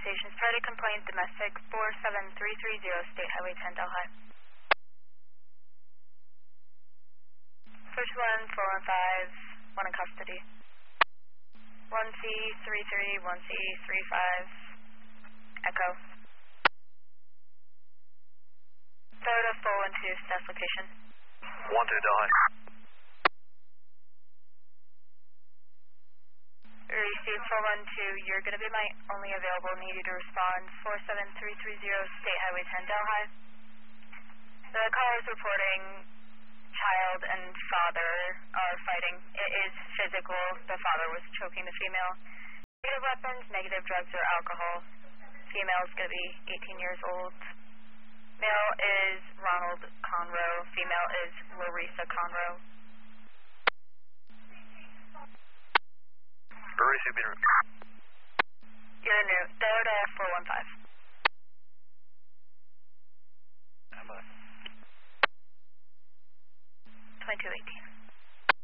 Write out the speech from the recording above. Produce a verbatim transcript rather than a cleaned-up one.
stations. Party complaint domestic four seven three three zero State Highway ten Delhi. First one, four one five, one in custody. one C three three, one C three five, Echo. Toyota four one two, staff location. one two Delhi. Receive four one two, you're going to be my only available, need you to respond. four seven three three zero State Highway ten Delhi. The caller is reporting child and father are fighting. It is physical. The father was choking the female. Negative weapons, negative drugs or alcohol. Female is going to be eighteen years old. Male is Ronald Conroe. Female is Larissa Conroe. Larissa being... You're new. Toyota four one five. How about? twenty-two eighteen.